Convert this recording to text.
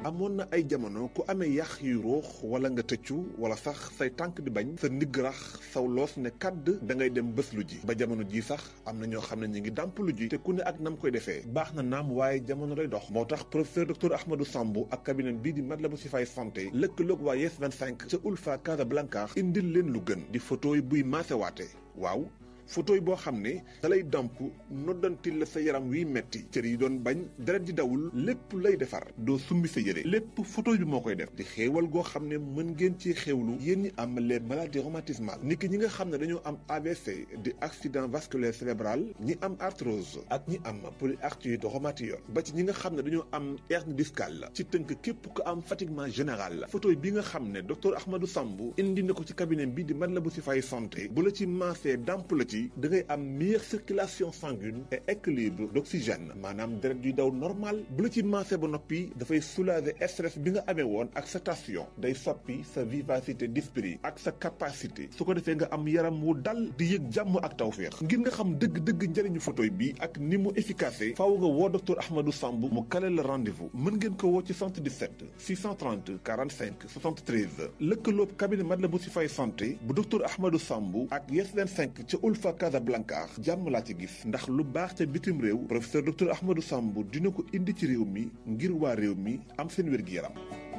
amoon na ay jamono ku amee yax yu ruux wala nga tëccu wala sax say tànk di bañ sa ndigg rax saw loos ne kàdd da ngay dem bés lu ji ba jamono ji sax am na ñoo xam ne ñu ngi dàmp lu ji te ku ne ak nam koy defee baax na naam waaye jamono lay dox moo tax professeur docteur Ahmadou Sambou ak cabinet bii di Matlaboul Chifaay santé lëkkaloog waa Yes 25 ca Ulfa Casablanca indil leen lu gën di photo yi buy maasewaate waaw photo yi boo xam ne dalay damp noddantil la sa yaram wiy metti cër yi doon bañ deret di dawul lépp lay defar doo summi sa yére lépp photo bi moo koy def di xéewal goo xam ne mën ngeen ci xéewlu yéen ñi am les maladies rhumatismales niki ñi nga xam ne dañoo am AVC di accident vasculaire cérébral ñi am arthrose ak ñi am polyarthrite rhumatoïde ba ci ñi nga xam ne dañoo am hernie discale ci tënk képp ku am fatiguement général photo bi nga xam ne docteur Ahmadou Sambou indi na ko ci cabinet bi di Matlaboul Chifaay santé bu la ci maasee damp la ci da ngay am meilleure circulation sanguine et équilibre d'oxygène maanaam deret yuy daw normal bu la ci maasee ba noppi dafay soulager stress bi nga amee woon ak sa tension day soppi sa vivacité d'esprit ak sa capacité su ko defee nga am yaram wu dal di yëg jàmm ak tawféex ngir nga xam dëgg-dëgg njëriñu photo bi ak ni mu efficace faaw nga woo docteur Ahmadou Sambou mu kale la rendez-vous mën ngeen ko woo ci 77 630 45 73 lëkkaloob cabinet Matlaboul Chifaay santé bu docteur Ahmadou Sambou ak Yes 25 ca Ulfa Casablanca jàmm laa ci gis ndax lu baax ca bitim réew professeur docteur Ahmadou Sambou dina ko indi ci réew mi ngir waa réew mi am seen wér-gi-yaram